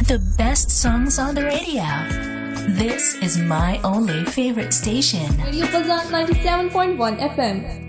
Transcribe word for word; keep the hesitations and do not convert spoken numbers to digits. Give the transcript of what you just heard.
The best songs on the radio. This is my only favorite station. Radio Pulsar ninety-seven point one F M.